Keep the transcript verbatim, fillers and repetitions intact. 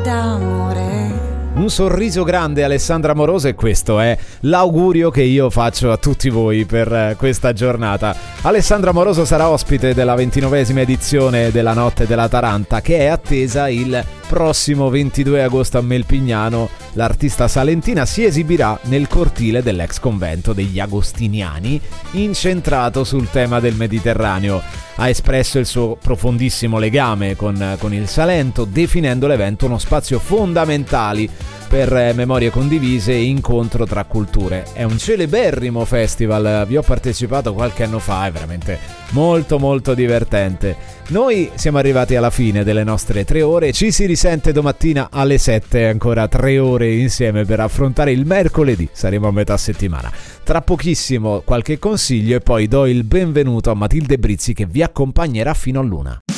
d'amore. Un sorriso grande, Alessandra Moroso, e questo è l'augurio che io faccio a tutti voi per questa giornata. Alessandra Moroso sarà ospite della ventinovesima edizione della Notte della Taranta, che è attesa il prossimo ventidue agosto a Melpignano. L'artista salentina si esibirà nel cortile dell'ex convento degli Agostiniani, incentrato sul tema del Mediterraneo. Ha espresso il suo profondissimo legame con, con il Salento, definendo l'evento uno spazio fondamentale per memorie condivise e incontro tra culture. È un celeberrimo festival, vi ho partecipato qualche anno fa, è veramente molto molto divertente. Noi siamo arrivati alla fine delle nostre tre ore, ci si risente domattina alle sette, ancora tre ore insieme per affrontare il mercoledì, saremo a metà settimana. Tra pochissimo qualche consiglio e poi do il benvenuto a Matilde Brizzi che vi accompagnerà fino all'una.